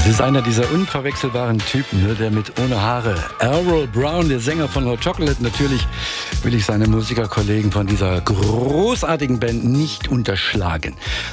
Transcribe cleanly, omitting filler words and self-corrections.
Das ist einer dieser unverwechselbaren Typen, ne? Der mit ohne Haare. Errol Brown, der Sänger von Hot Chocolate. Natürlich will ich seine Musikerkollegen von dieser großartigen Band nicht unterschlagen.